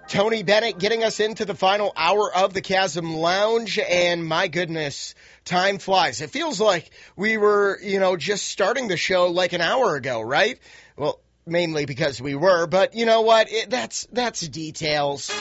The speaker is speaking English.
Tony Bennett getting us into the final hour of the Chasm Lounge, and my goodness, time flies. It feels like we were, just starting the show like an hour ago, right? Well, mainly because we were, but you know what? That's details.